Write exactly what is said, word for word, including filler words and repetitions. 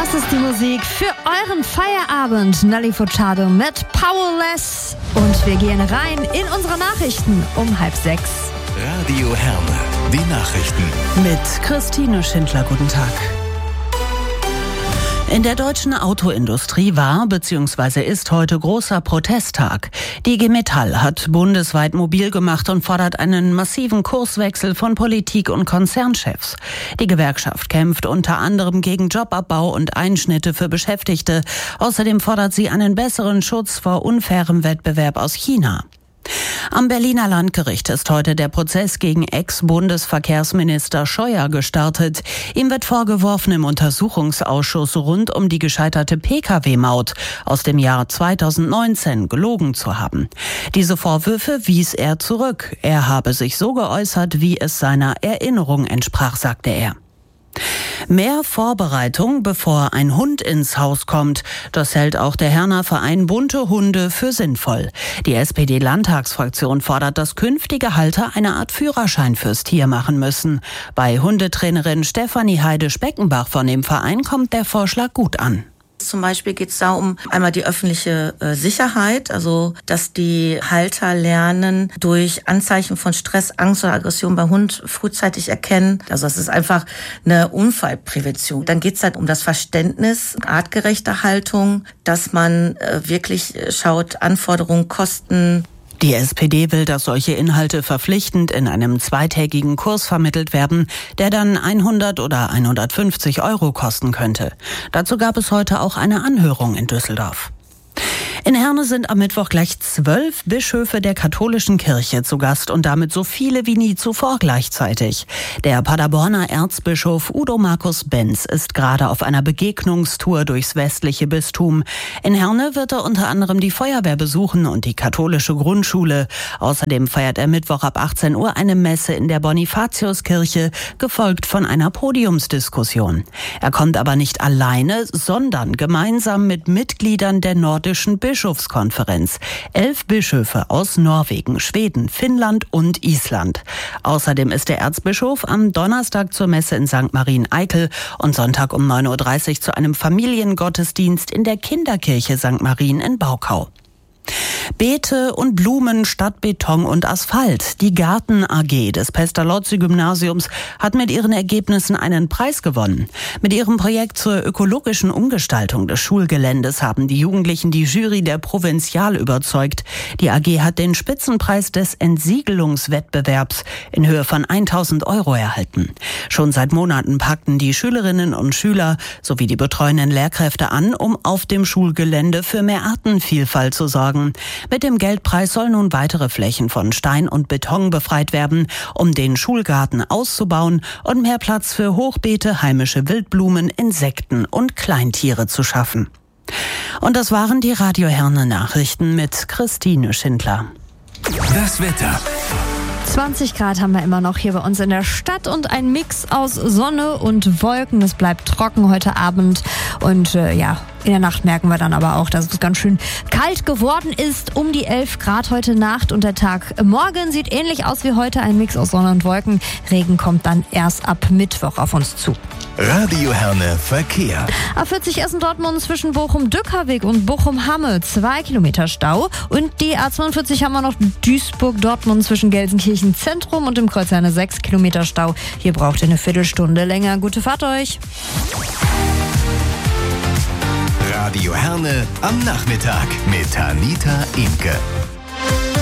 Das ist die Musik für euren Feierabend. Nelly Furtado mit Powerless. Und wir gehen rein in unsere Nachrichten um halb sechs. Radio Herne, die Nachrichten. Mit Christine Schindler, guten Tag. In der deutschen Autoindustrie war bzw. ist heute großer Protesttag. Die I G Metall hat bundesweit mobil gemacht und fordert einen massiven Kurswechsel von Politik und Konzernchefs. Die Gewerkschaft kämpft unter anderem gegen Jobabbau und Einschnitte für Beschäftigte. Außerdem fordert sie einen besseren Schutz vor unfairem Wettbewerb aus China. Am Berliner Landgericht ist heute der Prozess gegen Ex-Bundesverkehrsminister Scheuer gestartet. Ihm wird vorgeworfen, im Untersuchungsausschuss rund um die gescheiterte Pkw-Maut aus dem Jahr zweitausendneunzehn gelogen zu haben. Diese Vorwürfe wies er zurück. Er habe sich so geäußert, wie es seiner Erinnerung entsprach, sagte er. Mehr Vorbereitung, bevor ein Hund ins Haus kommt. Das hält auch der Herner Verein Bunte Hunde für sinnvoll. Die S P D-Landtagsfraktion fordert, dass künftige Halter eine Art Führerschein fürs Tier machen müssen. Bei Hundetrainerin Stefanie Heide-Speckenbach von dem Verein kommt der Vorschlag gut an. Zum Beispiel geht es da um einmal die öffentliche äh, Sicherheit, also dass die Halter lernen, durch Anzeichen von Stress, Angst oder Aggression beim Hund frühzeitig erkennen. Also es ist einfach eine Unfallprävention. Dann geht es halt um das Verständnis, artgerechte Haltung, dass man äh, wirklich schaut, Anforderungen, Kosten. Die S P D will, dass solche Inhalte verpflichtend in einem zweitägigen Kurs vermittelt werden, der dann hundert oder hundertfünfzig Euro kosten könnte. Dazu gab es heute auch eine Anhörung in Düsseldorf. In Herne sind am Mittwoch gleich zwölf Bischöfe der katholischen Kirche zu Gast und damit so viele wie nie zuvor gleichzeitig. Der Paderborner Erzbischof Udo Markus Benz ist gerade auf einer Begegnungstour durchs westliche Bistum. In Herne wird er unter anderem die Feuerwehr besuchen und die katholische Grundschule. Außerdem feiert er Mittwoch ab achtzehn Uhr eine Messe in der Bonifatiuskirche, gefolgt von einer Podiumsdiskussion. Er kommt aber nicht alleine, sondern gemeinsam mit Mitgliedern der nordischen Bischofskonferenz. Elf Bischöfe aus Norwegen, Schweden, Finnland und Island. Außerdem ist der Erzbischof am Donnerstag zur Messe in Sankt Marien-Eikel und Sonntag um neun Uhr dreißig zu einem Familiengottesdienst in der Kinderkirche Sankt Marien in Baukau. Beete und Blumen statt Beton und Asphalt. Die Garten A G des Pestalozzi-Gymnasiums hat mit ihren Ergebnissen einen Preis gewonnen. Mit ihrem Projekt zur ökologischen Umgestaltung des Schulgeländes haben die Jugendlichen die Jury der Provinzial überzeugt. Die A G hat den Spitzenpreis des Entsiegelungswettbewerbs in Höhe von tausend Euro erhalten. Schon seit Monaten packten die Schülerinnen und Schüler sowie die betreuenden Lehrkräfte an, um auf dem Schulgelände für mehr Artenvielfalt zu sorgen. Mit dem Geldpreis sollen nun weitere Flächen von Stein und Beton befreit werden, um den Schulgarten auszubauen und mehr Platz für Hochbeete, heimische Wildblumen, Insekten und Kleintiere zu schaffen. Und das waren die Radio Herne Nachrichten mit Christine Schindler. Das Wetter. zwanzig Grad haben wir immer noch hier bei uns in der Stadt und ein Mix aus Sonne und Wolken. Es bleibt trocken heute Abend und äh, ja, in der Nacht merken wir dann aber auch, dass es ganz schön kalt geworden ist. Um die elf Grad heute Nacht und der Tag morgen sieht ähnlich aus wie heute. Ein Mix aus Sonne und Wolken. Regen kommt dann erst ab Mittwoch auf uns zu. Radio Herne Verkehr. A vierzig Essen-Dortmund zwischen Bochum-Dückerweg und Bochum-Hamme. Zwei Kilometer Stau. Und die A zweiundvierzig haben wir noch Duisburg-Dortmund zwischen Gelsenkirchen Zentrum und dem Kreuz eine sechs Kilometer Stau. Hier braucht ihr eine Viertelstunde länger. Gute Fahrt euch. Radio Herne am Nachmittag mit Anita Imke.